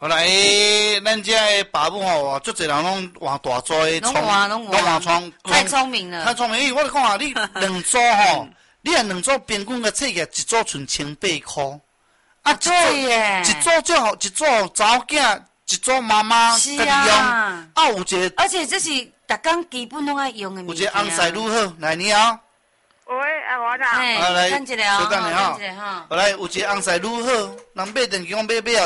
后来咱这的爸母吼，足侪人拢换大组的创， 拢换创， 太聪明了。 太聪明，我就讲啊，你两组吼，你若两组平均个册价一组剩1800块。啊， 对耶！ 一组就好，一组查某囝，一组妈妈家己用。啊，有一个， 而且这是逐工基本拢爱用的物件。 有一个红菜愈好，来你好。 喂，我啦。 啊来， 等一下哦， 等你哈。好来，有一个红菜愈好，人买电器讲买哦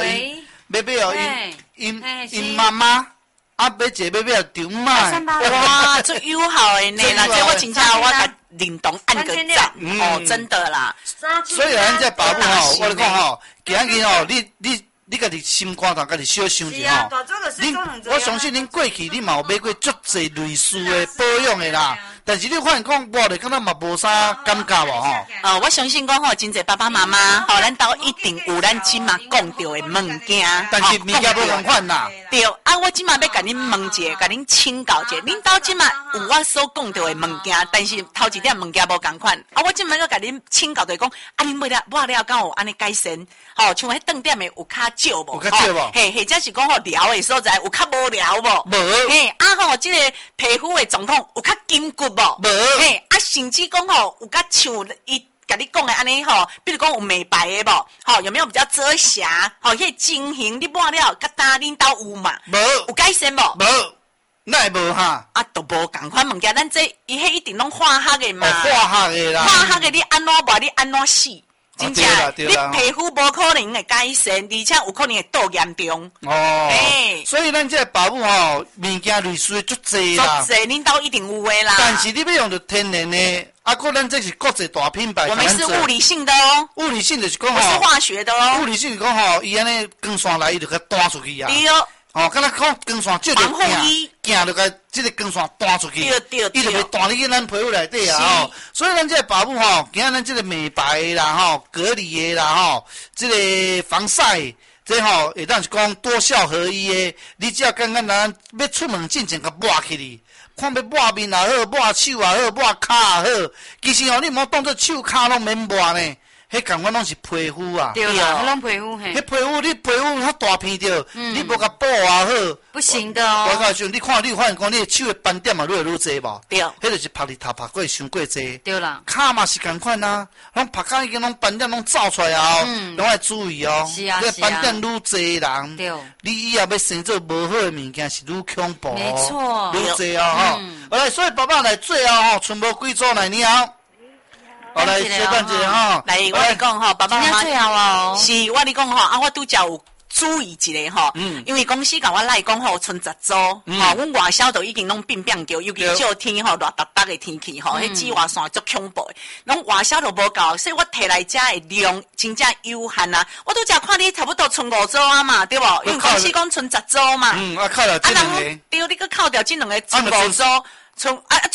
因妈妈。啊，买一个买长买。 哇，这友好的呢，那这我真正我甲认同按个赞哦，真的啦。 所以咱这爸母吼，我咧讲吼，今日吼，你家己心肝头家己小想一下吼。我相信恁过去你嘛有买过足侪类似的保养的啦，但是你发现讲我咧，敢若嘛无啥感觉无吼。 我相信讲吼，真侪爸爸妈妈吼，咱兜一定有咱即马讲到的物件， 但是物件无同款啦。 对，啊，我即马要甲恁问一下，甲恁请教一下，恁兜即马有我所讲到的物件，但是头一点物件无同款，啊，我即马要甲恁请教就是讲，啊，恁买了敢有安尼改善？吼，像迄顿点的有较少无？ 有较少无？ 嘿，或者是讲吼疗的所在有较无疗无？ 无。 嘿，啊吼，即个皮肤的状况有较紧骨无？ 无。 嘿，啊，甚至讲吼有较像伊。甲你讲的安尼吼，比如讲有美白的无？吼，有没有比较遮瑕？吼，迄精型你抹了，甲搭恁兜有嘛？ 无， 有改善无？ 无，那会无哈？ 啊，都无共款物件，咱这伊迄一定拢化学的嘛。 化学的啦。 化学的你安怎抹？你安怎死？真正，你皮肤无可能会改善，而且有可能会倒严重。 哦，所以咱这爸母吼，物件类似足侪啦。 足侪，恁兜一定有诶啦。 但是你要用着天然的，啊，个咱这是国际大品牌。 我们是物理性的哦。 物理性就是讲吼。 不是化学的哦。 物理性讲吼，伊安尼光线来，伊就甲弹出去啊。 对哦。 哦，敢若讲光线照着行就甲即个光线弹出去，伊就袂弹入去咱皮肤内底啊吼。所以咱这个爸母吼，今仔咱这个美白的啦吼，隔离的啦吼，这个防晒，这吼会当是讲多效合一的。你只要刚刚咱要出门之前甲抹起哩，看要抹面也好，抹手也好，抹骹也好，其实吼你莫当作手骹拢免抹呢。迄共款拢是皮肤啊， 对啦，迄拢皮肤嘿。 迄皮肤你皮肤较大片着，你无甲保也好， 不行的哦。 我告诉你，你看你发现讲你手的斑点嘛愈来愈侪无？ 对， 迄就是拍日头拍过伤过侪。 对啦， 骹嘛是共款啊，拢拍骹已经拢斑点拢走出来后，拢要注意哦。 是啊， 是啊。这斑点愈侪人， 对， 你以后要生做无好的物件是愈恐怖。 没错， 愈侪哦吼。来，所以爸爸来最后吼，剩无几组来你好。好来，小蛋姐哈， 来，我来讲吼，爸爸妈妈最好哦。 是，我你讲吼，啊，我拄则有注意一个吼，因为公司甲我来讲吼，剩10组，吼，阮外销都已经拢变叫，尤其这天吼热达达的天气吼，迄紫外线足恐怖的，拢外销都无够，所以我摕来遮的量真正有限啊。我拄则看你差不多剩5组啊嘛，对无？因为公司讲剩10组嘛， 靠了这两个， 对，你搁扣掉这两个剩5组。剩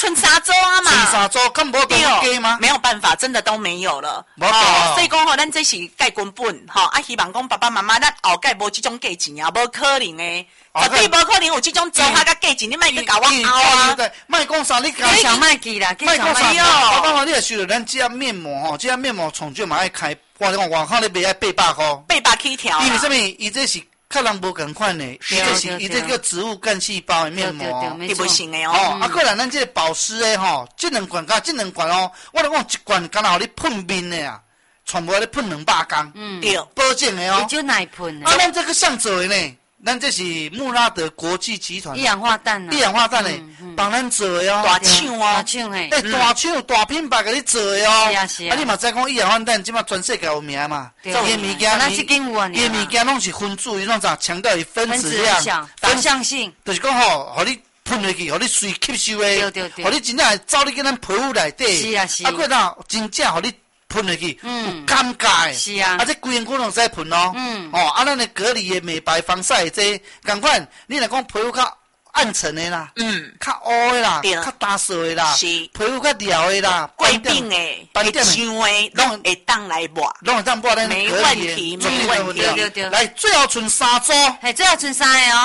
3周啊嘛， 剩3周，咁无多加吗？ 没有办法，真的都没有了。所以讲吼，咱这是盖根本吼，啊，希望讲爸爸妈妈咱后盖无这种价钱啊，无可能的，绝对无可能有这种做下个价钱，你莫去搞我凹啊！ 莫讲啥，你想莫去啦， 莫讲啥。爸爸妈妈，你也需要咱这面膜吼，这面膜从就嘛爱开，我讲外口你卖800块 ，800起跳。 因为什么？伊这是。较人无共款的，伊这叫植物干细胞的面膜， 对不行的哦。 啊，过来咱这个保湿的吼，这两罐哦，我讲一罐敢若互你喷面的啊，全部你喷200工， 对， 保证的哦。 就奶喷啊，咱这个上做的呢，咱这是穆拉德国际集团一氧化氮啊， 一氧化氮的帮咱做的哦， 大厂哦， 大厂嘿， 大厂大品牌给你做的哦。 是啊是啊。 啊，你嘛知讲一氧化氮即马全世界有名嘛？ 对。伊物件，伊物件拢是分子，伊拢咋强调伊分子量、 方向性， 就是讲吼，互你喷落去，互你水吸收的， 对， 互你真正会走你去咱皮肤内底。 是啊是。 啊，过当真正互你喷落去，有感觉的。 是啊。 啊，这规身躯拢使喷哦。啊，咱的隔离的、美白、防晒的这，共款，你若讲皮肤较暗沉的啦，较乌的啦，较干涩的啦，皮肤较撩的啦， 过敏的、会痒的，拢会当来抹， 拢会当抹咱没问题，没问题。 来，最后剩3组， 最后剩3个哦。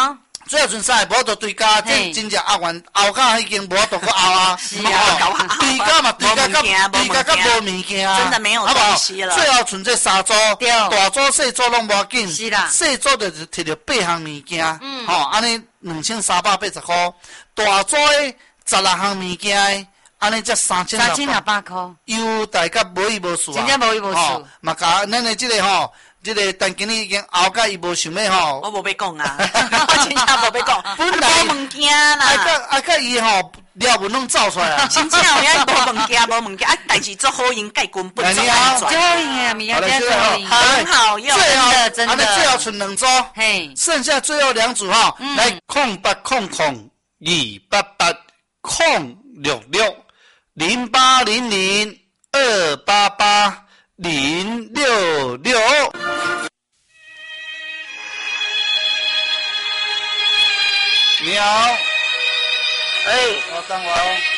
最后剩啥？无就对家，这真正后完后家已经无度去后啊。 是啊， 对家嘛，对家甲无物件啊， 真的没有东西了。 最后剩这三组，大组细组拢无要紧， 是啦， 细组就摕着8项物件，吼，安尼2380块，大组的16项物件。安尼才3600 块， 优待甲无伊无事啊！ 真正无伊无事。 嘛甲咱的这个吼，这个陈经理已经熬甲伊无想要吼。 我无要讲啊，我真正无要讲。本来无物件啦， 甲伊吼了文拢走出来啊！ 真正有影无物件，啊，代志做好用，盖根本做安全。 最好用啊，米亚很好用， 真的。 最后剩2组，嘿，剩下最后2组哈，来0800-288-066。0800-288-066。你好，我等我哦。